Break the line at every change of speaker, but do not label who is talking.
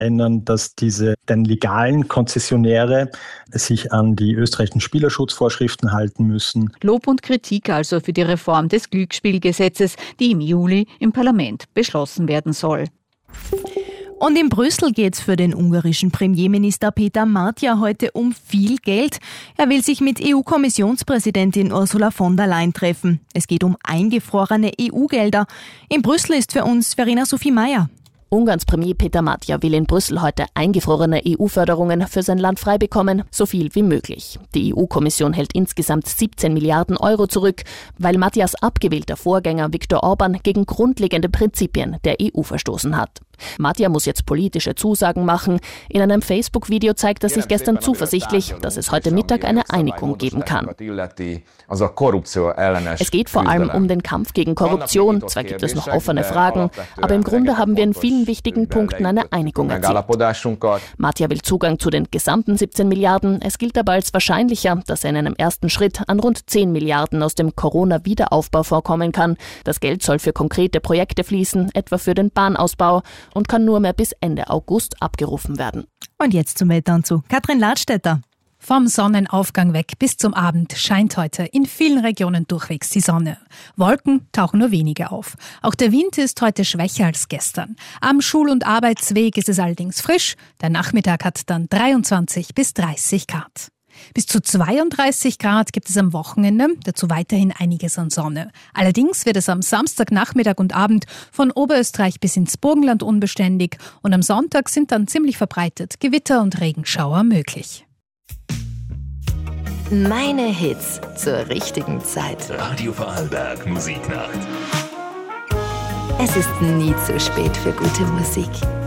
ändern, dass diese den legalen Konzessionäre sich an die österreichischen Spielerschutzvorschriften halten müssen.
Lob und Kritik also für die Reform des Glücksspielgesetzes, die im Juli im Parlament beschlossen werden soll.
Und in Brüssel geht es für den ungarischen Premierminister Peter Matjar heute um viel Geld. Er will sich mit EU-Kommissionspräsidentin Ursula von der Leyen treffen. Es geht um eingefrorene EU-Gelder. In Brüssel ist für uns Verena Sophie Meyer.
Ungarns Premier Peter Matjar will in Brüssel heute eingefrorene EU-Förderungen für sein Land frei bekommen, so viel wie möglich. Die EU-Kommission hält insgesamt 17 Milliarden Euro zurück, weil Matjars abgewählter Vorgänger Viktor Orban gegen grundlegende Prinzipien der EU verstoßen hat. Matjar muss jetzt politische Zusagen machen. In einem Facebook-Video zeigt er sich gestern zuversichtlich, dass es heute Mittag eine Einigung geben kann. Es geht vor allem um den Kampf gegen Korruption. Zwar gibt es noch offene Fragen, aber im Grunde haben wir in vielen wichtigen Punkten eine Einigung erzielt. Matjar will Zugang zu den gesamten 17 Milliarden. Es gilt aber als wahrscheinlicher, dass er in einem ersten Schritt an rund 10 Milliarden aus dem Corona-Wiederaufbaufonds kommen kann. Das Geld soll für konkrete Projekte fließen, etwa für den Bahnausbau, und kann nur mehr bis Ende August abgerufen werden.
Und jetzt zum Wetter und zu Katrin Ladstätter.
Vom Sonnenaufgang weg bis zum Abend scheint heute in vielen Regionen durchwegs die Sonne. Wolken tauchen nur wenige auf. Auch der Wind ist heute schwächer als gestern. Am Schul- und Arbeitsweg ist es allerdings frisch. Der Nachmittag hat dann 23 bis 30 Grad. Bis zu 32 Grad gibt es am Wochenende, dazu weiterhin einiges an Sonne. Allerdings wird es am Samstagnachmittag und Abend von Oberösterreich bis ins Burgenland unbeständig und am Sonntag sind dann ziemlich verbreitet Gewitter und Regenschauer möglich.
Meine Hits zur richtigen Zeit.
Radio Vorarlberg Musiknacht.
Es ist nie zu spät für gute Musik.